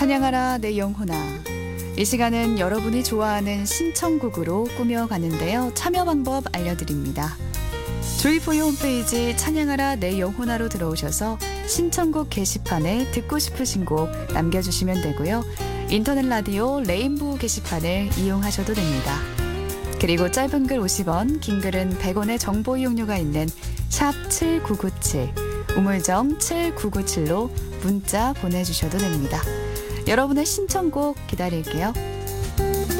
찬양하라 내 영혼아. 이 시간은 여러분이 좋아하는 신청곡으로 꾸며가는데요. 참여 방법 알려드립니다. 조이포의 홈페이지 찬양하라 내 영혼아로 들어오셔서 신청곡 게시판에 듣고 싶으신 곡 남겨주시면 되고요. 인터넷 라디오 레인보우 게시판을 이용하셔도 됩니다. 그리고 짧은 글 50원, 긴 글은 100원의 정보 이용료가 있는 샵 7997, 우물정 7997로 문자 보내주셔도 됩니다. 여러분의 신청곡 기다릴게요.